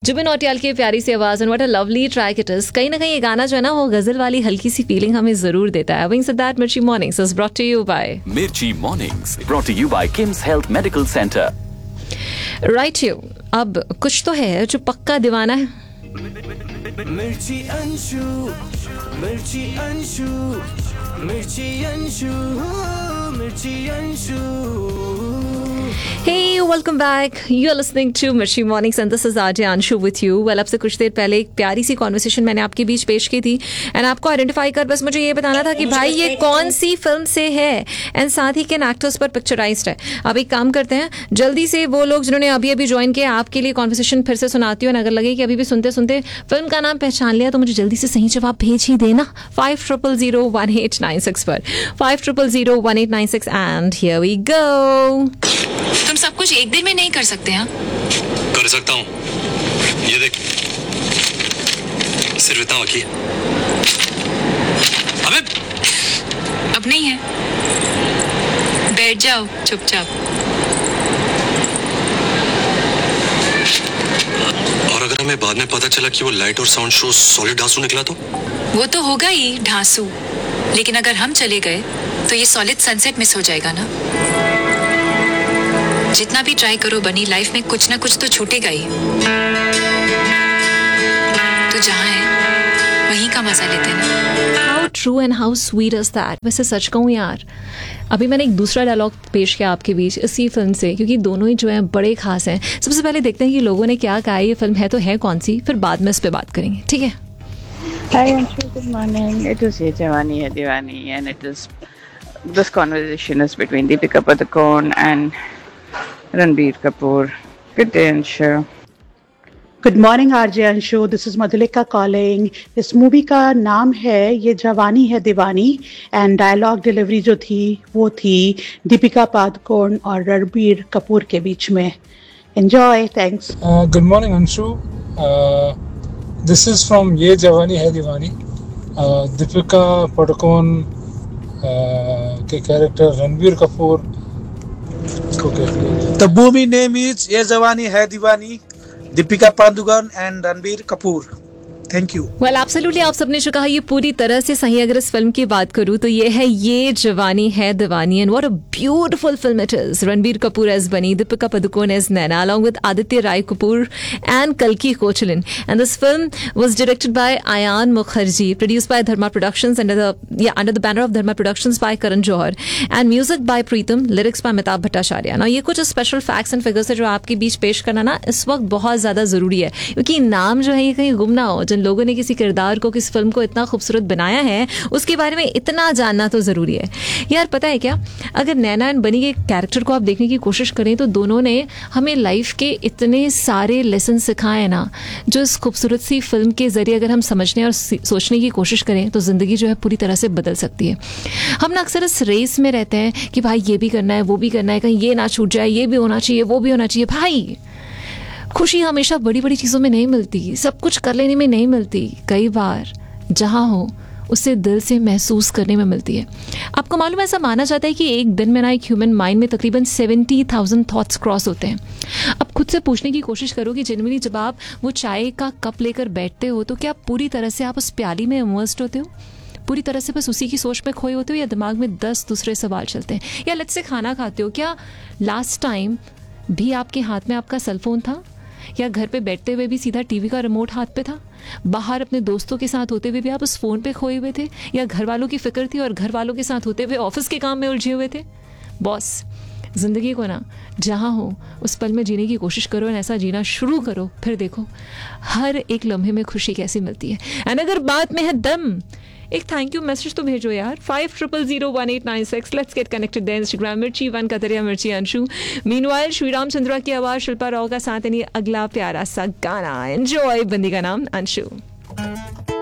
जुबिन नौटियाल की प्यारी सी आवाज and what a lovely track it is. कहीं ना कहीं ये गाना जो है ना वो गजल वाली हल्की सी फीलिंग हमें जरूर देता है. Having said that, Mirchi Mornings is brought to you by Mirchi Mornings brought to you by Kim's Health Medical Center. Right you. अब कुछ तो है जो पक्का दीवाना है. मिर्ची अंशु, मिर्ची अंशु, मिर्ची अंशु, मिर्ची Anshu. Hey, welcome back. You're listening to Mirchi Mornings and this is RJ Anshu with you. Well, अब से कुछ देर पहले एक प्यारी सी कॉन्वर्सेशन मैंने आपके बीच पेश की थी एंड आपको आइडेंटिफाई कर बस मुझे ये बताना था कि भाई ये कौन सी फिल्म से है एंड साथ ही किन एक्टर्स पर पिक्चराइज्ड है. अब एक काम करते हैं, जल्दी से वो लोग जिन्होंने अभी अभी ज्वाइन किया आपके लिए कॉन्वर्सेशन फिर से सुनाती हूँ. अगर लगे कि अभी भी सुनते सुनते फिल्म का नाम पहचान लिया तो मुझे जल्दी से सही जवाब भेज ही देना 50001896 पर 50001896 एंड हियर वी गो. तुम सब कुछ एक दिन में नहीं कर सकते. हाँ कर सकता हूँ. ये देख, सिर्फ इतना बाकी है. अबे अब नहीं है, बैठ जाओ चुपचाप. और अगर हमें बाद में पता चला कि वो लाइट और साउंड शो सॉलिड ढांसू निकला तो? वो तो होगा ही ढांसू, लेकिन अगर हम चले गए तो ये सॉलिड सनसेट मिस हो जाएगा ना. जितना भी ट्राई करो बनी, लाइफ में कुछ ना कुछ तो छूटेगा ही. तो जहाँ है वहीं का मजा लेते हैं ना. How true and how sweet is that. वैसे सच कहूँ यार, अभी मैंने एक दूसरा डायलॉग पेश किया आपके बीच इसी फिल्म से, क्योंकि दोनों ही जो हैं बड़े खास हैं. सबसे पहले देखते हैं कि लोगों ने क्या कहा, ये फिल्म है तो है कौन सी, फिर बाद में इस पर बात करेंगे. ठीक है. Hi Anshu, good morning. It is Ye Jawani Hai Diwani and it is this conversation is between Deepika Padukone and Ranbir Kapoor. Good day Anshu. Good morning RJ Anshu, this is Madhulika calling. इस movie का नाम है ये जवानी है दीवानी and dialogue delivery जो थी वो थी दीपिका पादुकोण और रणबीर कपूर के बीच में. Enjoy. Thanks. Good morning Anshu. This is from ये जवानी है दीवानी. दीपिका पादुकोण के कैरेक्टर रणबीर कपूर को कहते हैं. The movie name is Ye Jawani Hai Diwani, Deepika Padukone and Ranbir Kapoor. Thank you. Well absolutely, आप सबने जो कहा ये पूरी तरह से सही. अगर इस फिल्म की बात करूं तो ये है ये जवानी है दीवानी and what a beautiful film it is. Ranbir Kapoor as बनी, Deepika Padukone as Naina along with Aditya Rai Kapoor and कल्की Koechlin. And this film was directed by Ayaan Mukherjee, produced by Dharma productions under the banner of Dharma productions bye Karan Johar and music by Pritam, lyrics by Amitabh Bhattacharya. ना ये कुछ special facts and figures है जो आपके बीच पेश करना ना इस वक्त बहुत ज्यादा जरूरी है, क्योंकि नाम जो है ये कहीं गुम ना हो. जिन लोगों ने किसी किरदार को, किस फिल्म को इतना खूबसूरत बनाया है उसके बारे में इतना जानना तो जरूरी है यार. पता है क्या, अगर नैना एंड बनी के कैरेक्टर को आप देखने की कोशिश करें तो दोनों ने हमें लाइफ के इतने सारे लेसन सिखाए ना, जो इस खूबसूरत सी फिल्म के जरिए अगर हम समझने और सोचने की कोशिश करें तो जिंदगी जो है पूरी तरह से बदल सकती है. हम ना अक्सर इस रेस में रहते हैं कि भाई ये भी करना है, वो भी करना है, कहीं ये ना छूट जाए, ये भी होना चाहिए, वो भी होना चाहिए. भाई खुशी हमेशा बड़ी बड़ी चीज़ों में नहीं मिलती, सब कुछ कर लेने में नहीं मिलती. कई बार जहाँ हो उसे दिल से महसूस करने में मिलती है. आपको मालूम है, ऐसा माना जाता है कि एक दिन में ना एक ह्यूमन माइंड में तकरीबन 70,000 थॉट्स क्रॉस होते हैं. अब खुद से पूछने की कोशिश करो कि जनरली जब आप वो चाय का कप लेकर बैठते हो तो क्या पूरी तरह से आप उस प्याली में इमर्स्ड होते हो, पूरी तरह से बस उसी की सोच में खोए होते हो, या दिमाग में 10 दूसरे सवाल चलते हैं. या लेट्स से खाना खाते हो, क्या लास्ट टाइम भी आपके हाथ में आपका सेलफोन था, या घर पे बैठते हुए भी सीधा टीवी का रिमोट हाथ पे था, बाहर अपने दोस्तों के साथ होते हुए भी आप उस फोन पे खोए हुए थे, या घर वालों की फिक्र थी और घर वालों के साथ होते हुए ऑफिस के काम में उलझे हुए थे. बॉस, जिंदगी को ना जहाँ हो उस पल में जीने की कोशिश करो और ऐसा जीना शुरू करो, फिर देखो हर एक लम्हे में खुशी कैसी मिलती है. एंड अगर बात में है दम, एक थैंक यू मैसेज तो भेजो यार 50001896. Let's get connected there. Instagram मिर्ची वन कतरिया मिर्ची अंशु. मीनवाइल श्रीराम चंद्रा की आवाज, शिल्पा राव का साथ, यानी अगला प्यारा सा गाना एंजॉय. बंदी का नाम अंशु.